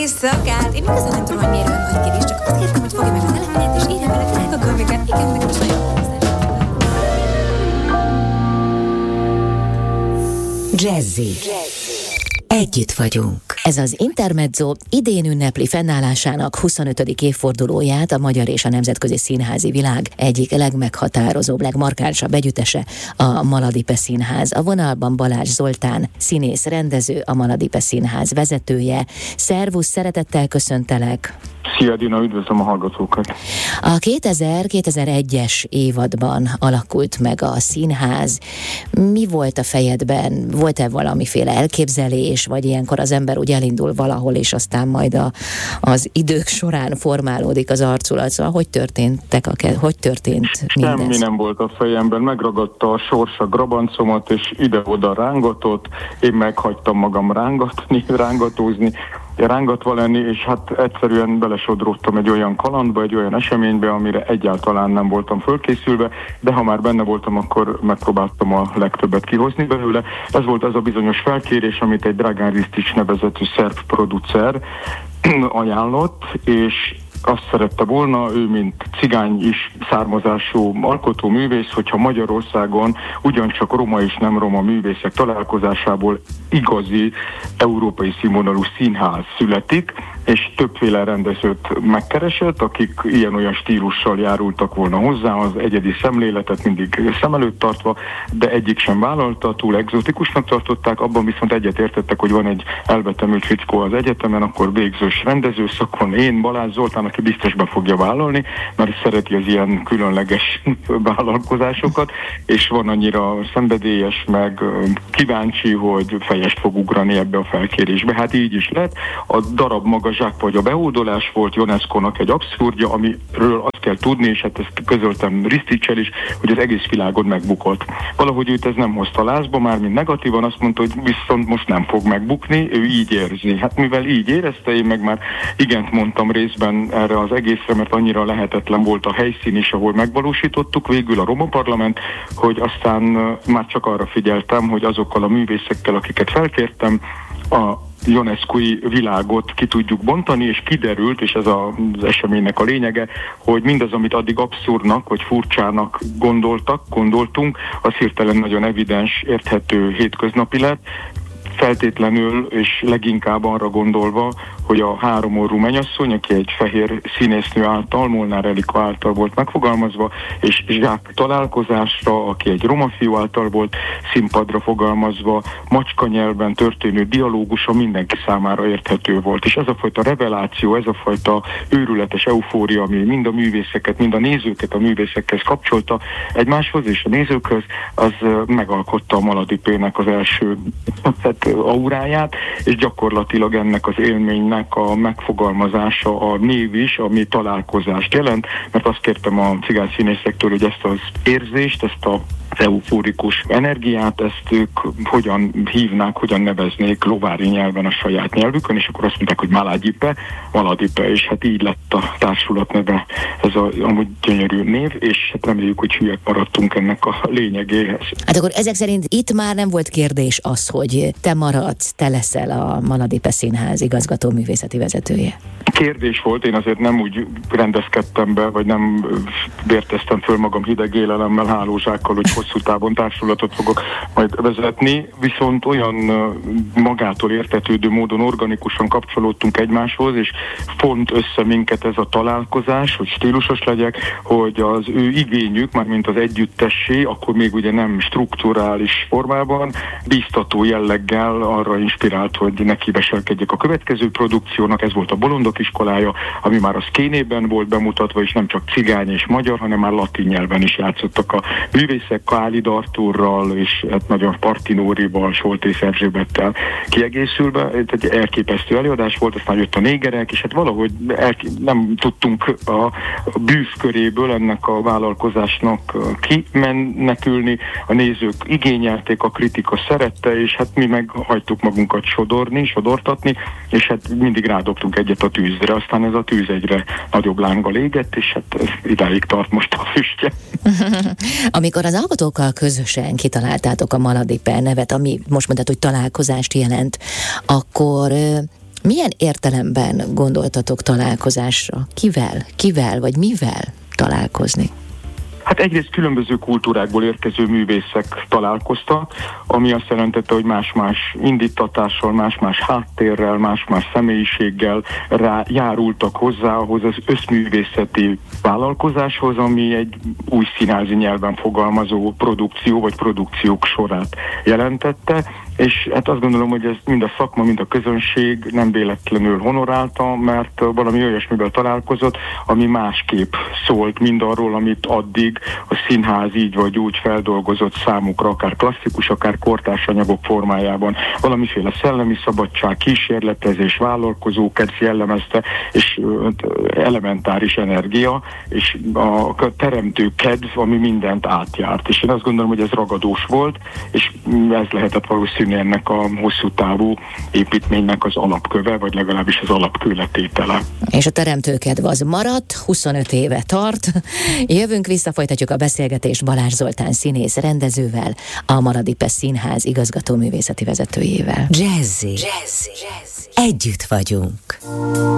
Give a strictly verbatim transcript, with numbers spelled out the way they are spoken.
szakát. Én igazán nem tudom, hogy miért olyan nagy kérdés, csak azt kértem, hogy fogja meg a telefonját, és írja bele drága görvöket. Igen, nekem is nagyon Jazzy. Együtt vagyunk. Ez az Intermezzo idén ünnepli fennállásának huszonötödik évfordulóját, a magyar és a nemzetközi színházi világ egyik legmeghatározóbb, legmarkánsabb együttese, a Maladipe Színház. A vonalban Balázs Zoltán, színész, rendező, a Maladipe Színház vezetője. Szervusz, szeretettel köszöntelek! Szia Dina, üdvözlöm a hallgatókat! A kétezer-kétezer-egyes évadban alakult meg a színház. Mi volt a fejedben? Volt-e valamiféle elképzelés, vagy ilyenkor az ember úgy elindul valahol, és aztán majd a, az idők során formálódik az arculat? Szóval hogy történtek a ke- hogy történt mindez? Semmi nem volt a fejemben, megragadta a sors a grabancomat, és ide-oda rángatott, én meghagytam magam rángatni, rángatózni, rángatva lenni, és hát egyszerűen belesodródtam egy olyan kalandba, egy olyan eseménybe, amire egyáltalán nem voltam fölkészülve, de ha már benne voltam, akkor megpróbáltam a legtöbbet kihozni belőle. Ez volt az a bizonyos felkérés, amit egy Dragan Ristić nevezetű szerb producer ajánlott, és azt szerette volna, ő mint cigány is származású alkotóművész, hogyha Magyarországon ugyancsak roma és nem roma művészek találkozásából igazi európai színvonalú színház születik, és többféle rendezőt megkeresett, akik ilyen-olyan stílussal járultak volna hozzá, az egyedi szemléletet mindig szem előtt tartva, de egyik sem vállalta, túl egzotikusnak tartották, abban viszont egyetértettek, hogy van egy elvetemült fickó az egyetemen, akkor végzős rendezőszakon, én, Balázs Zoltán, aki biztos be fogja vállalni, mert szereti az ilyen különleges vállalkozásokat, és van annyira szenvedélyes, meg kíváncsi, hogy fejest fog ugrani ebbe a felkérésbe. Hát így is lett. A darab maga zsákfagy a behódolás volt, Ionesco-nak egy abszurdja, amiről azt kell tudni, és hát ezt közöltem Ristićsel is, hogy az egész világon megbukott. Valahogy őt ez nem hozta lázba, már mint negatívan azt mondta, hogy viszont most nem fog megbukni, ő így érzi. Hát mivel így érezte, én meg már igent mondtam részben erre az egészre, mert annyira lehetetlen volt a helyszín is, ahol megvalósítottuk, végül a Roma Parlament, hogy aztán már csak arra figyeltem, hogy azokkal a művészekkel, akiket felkértem, a ionescói világot ki tudjuk bontani, és kiderült, és ez az eseménynek a lényege, hogy mindaz, amit addig abszurdnak, vagy furcsának gondoltak, gondoltunk, az hirtelen nagyon evidens, érthető, hétköznapi lett, feltétlenül és leginkább arra gondolva, hogy a háromorrú mennyasszony, aki egy fehér színésznő által, Molnár Erika által volt megfogalmazva, és Zsák találkozásra, aki egy roma fiú által volt színpadra fogalmazva, macska nyelven történő dialógusa mindenki számára érthető volt. És ez a fajta reveláció, ez a fajta őrületes eufória, ami mind a művészeket, mind a nézőket a művészekhez kapcsolta egymáshoz és a nézőkhöz, az megalkotta a Maladipének az első auráját, és gyakorlatilag ennek az élménynek a megfogalmazása a név is, ami találkozást jelent, mert azt kértem a cigány színészektől, hogy ezt az érzést, ezt a eufórikus energiát, ezt ők hogyan hívnák, hogyan neveznék lovári nyelven a saját nyelvükön, és akkor azt mondták, hogy Maladipe, Maladipe, és hát így lett a társulat neve, ez a amúgy gyönyörű név, és hát reméljük, hogy hülyek maradtunk ennek a lényegéhez. Hát akkor ezek szerint itt már nem volt kérdés az, hogy te maradsz, te leszel a Maladipe Színház igazgató művészeti vezetője. Kérdés volt, én azért nem úgy rendezkedtem be, vagy nem vérteztem föl magam hideg élelemmel, hálózsákkal, hogy hosszú távon társulatot fogok majd vezetni, viszont olyan magától értetődő módon organikusan kapcsolódtunk egymáshoz, és font össze minket ez a találkozás, hogy stílusos legyek, hogy az ő igényük, mármint az együttessé, akkor még ugye nem strukturális formában, bíztató jelleggel arra inspirált, hogy neki veselkedjek a következő produkciónak, ez volt a Bolondok iskolája, ami már a Szkénében volt bemutatva, és nem csak cigány és magyar, hanem már latin nyelven is játszottak a művészek, Kálid Artúrral, és hát nagyon Partinórival, Soltész Erzsébettel kiegészülve. Egy elképesztő előadás volt, aztán jött a négerek, és hát valahogy elk- nem tudtunk a bűvköréből ennek a vállalkozásnak kimenekülni. A nézők igényelték, a kritika szerette, és hát mi meg hagytuk magunkat sodorni, sodortatni, és hát mindig rádobtunk egyet a tűzre. Aztán ez a tűz egyre nagyobb lánggal égett, és hát ez idáig tart most a füstje. Amikor az alkotókkal közösen kitaláltátok a Maladipe nevet, ami most mondtad, hogy találkozást jelent, akkor Milyen értelemben gondoltatok találkozásra? Kivel, kivel vagy mivel találkozni? Hát egyrészt különböző kultúrákból érkező művészek találkoztak, ami azt jelentette, hogy más-más indítatással, más-más háttérrel, más-más személyiséggel rá járultak hozzá ahhoz az összművészeti vállalkozáshoz, ami egy új színházi nyelven fogalmazó produkció vagy produkciók sorát jelentette, és hát azt gondolom, hogy ez mind a szakma, mind a közönség nem véletlenül honorálta, mert valami olyasmivel találkozott, ami másképp szólt mindarról, amit addig a színház így vagy úgy feldolgozott számukra, akár klasszikus, akár kortárs anyagok formájában. Valamiféle szellemi szabadság, kísérletezés, vállalkozókedv jellemezte, és elementáris energia, és a teremtő kedv, ami mindent átjárt. És én azt gondolom, hogy ez ragadós volt, és ez lehetett valószínűleg ennek a hosszú távú építménynek az alapköve, vagy legalábbis az alapkőletétele. És a teremtőkedv az maradt, huszonöt éve tart. Jövünk vissza, folytatjuk a beszélgetést Balázs Zoltán színész rendezővel, a Maradi-Pest Színház igazgató művészeti vezetőjével. Jazzy. Jazzy. Jazzy. Együtt vagyunk.